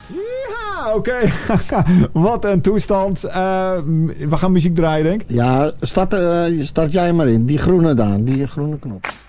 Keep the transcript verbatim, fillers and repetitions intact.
Ja, oké. Okay. Wat een toestand. Uh, we gaan muziek draaien, denk ik. Ja, start, uh, start jij maar in. Die groene Daan, die groene knop.